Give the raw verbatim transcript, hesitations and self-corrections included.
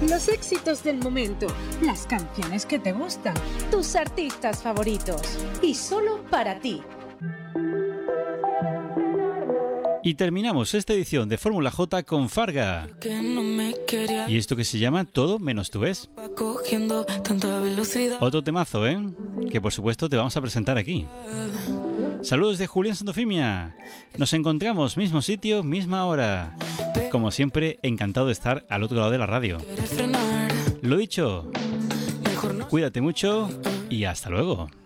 Los éxitos del momento, las canciones que te gustan, tus artistas favoritos y solo para ti. Y terminamos esta edición de Fórmula J con Farga. Y esto que se llama Todo menos tú es. Otro temazo, ¿eh? Que por supuesto te vamos a presentar aquí. Saludos de Julián Santofimia. Nos encontramos mismo sitio, misma hora. Como siempre, encantado de estar al otro lado de la radio. Lo dicho, cuídate mucho y hasta luego.